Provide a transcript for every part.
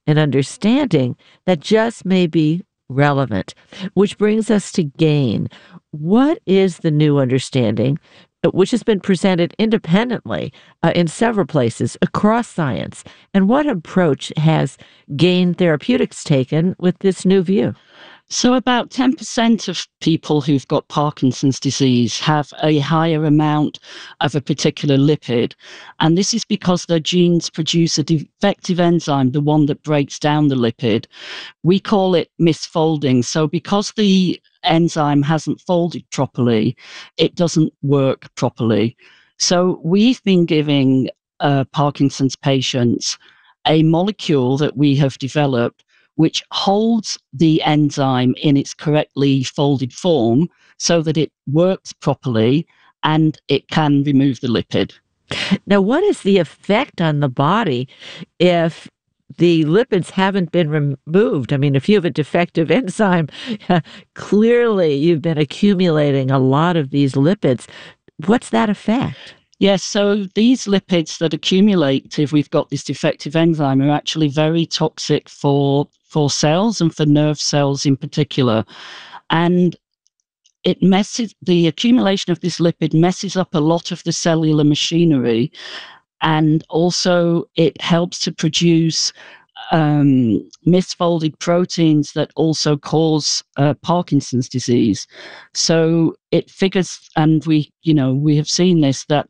and understanding that just may be relevant, which brings us to GAIN. What is the new understanding, which has been presented independently in several places across science? And what approach has GAIN Therapeutics taken with this new view? So, about 10% of people who've got Parkinson's disease have a higher amount of a particular lipid. And this is because their genes produce a defective enzyme, the one that breaks down the lipid. We call it misfolding. So, because the enzyme hasn't folded properly, it doesn't work properly. So, we've been giving Parkinson's patients a molecule that we have developed which holds the enzyme in its correctly folded form so that it works properly and it can remove the lipid. Now, what is the effect on the body if the lipids haven't been removed? I mean, if you have a defective enzyme, clearly you've been accumulating a lot of these lipids. What's that effect? Yes, so these lipids that accumulate if we've got this defective enzyme are actually very toxic for cells and for nerve cells in particular. And the accumulation of this lipid messes up a lot of the cellular machinery, and also it helps to produce misfolded proteins that also cause Parkinson's disease. So it figures, and we have seen this, that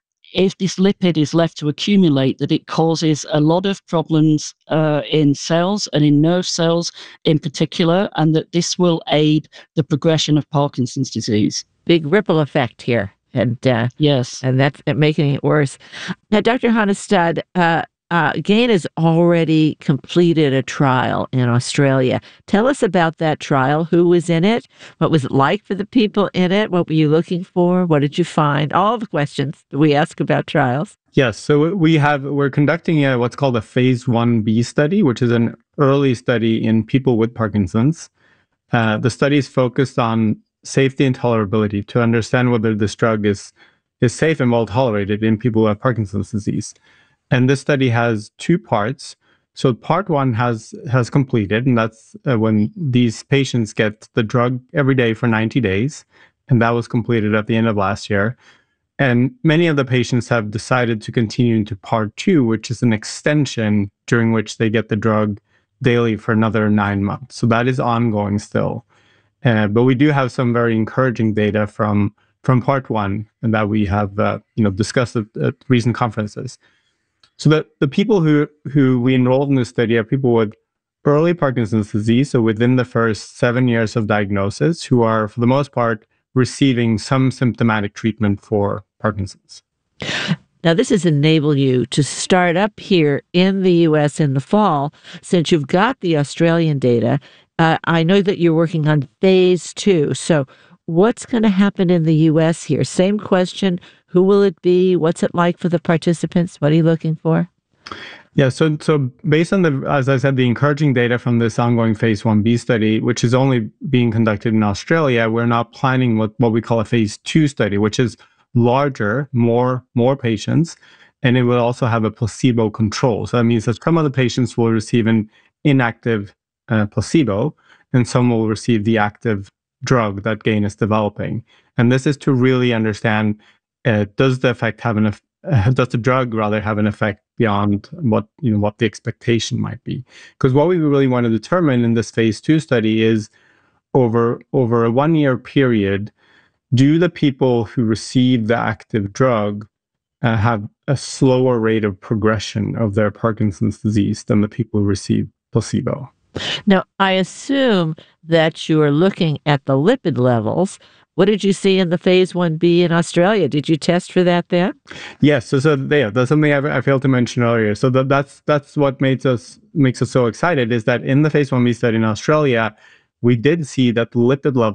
if this lipid is left to accumulate, that it causes a lot of problems in cells and in nerve cells in particular, and that this will aid the progression of Parkinson's disease. Big ripple effect here. And yes, and that's making it worse. Now, Dr. Hannestad, GAIN has already completed a trial in Australia. Tell us about that trial. Who was in it? What was it like for the people in it? What were you looking for? What did you find? All the questions that we ask about trials. Yes, so we're conducting what's called a phase 1b study, which is an early study in people with Parkinson's. The study is focused on safety and tolerability to understand whether this drug is safe and well tolerated in people who have Parkinson's disease. And this study has 2 parts. So part 1 has completed, and that's when these patients get the drug every day for 90 days. And that was completed at the end of last year. And many of the patients have decided to continue into part 2, which is an extension during which they get the drug daily for another 9 months. So that is ongoing still. But we do have some very encouraging data from part 1 and that we have discussed at recent conferences. So the people who we enrolled in this study are people with early Parkinson's disease, so within the first 7 years of diagnosis, who are, for the most part, receiving some symptomatic treatment for Parkinson's. Now, this has enabled you to start up here in the U.S. in the fall, since you've got the Australian data. I know that you're working on phase 2. So what's going to happen in the U.S. here? Same question. Who will it be? What's it like for the participants? What are you looking for? Yeah, so based on as I said, the encouraging data from this ongoing phase 1b study, which is only being conducted in Australia, we're now planning what we call a phase 2 study, which is larger, more patients, and it will also have a placebo control. So that means that some of the patients will receive an inactive placebo, and some will receive the active drug that GAIN is developing. And this is to really understand, does the drug rather have an effect beyond what the expectation might be? Because what we really want to determine in this phase 2 study is over a 1-year period, do the people who receive the active drug have a slower rate of progression of their Parkinson's disease than the people who receive placebo? Now, I assume that you are looking at the lipid levels. What did you see in the phase 1b in Australia? Did you test for that then? Yes. So that's something I failed to mention earlier. So that's what makes us so excited, is that in the phase 1b study in Australia, we did see that the lipid level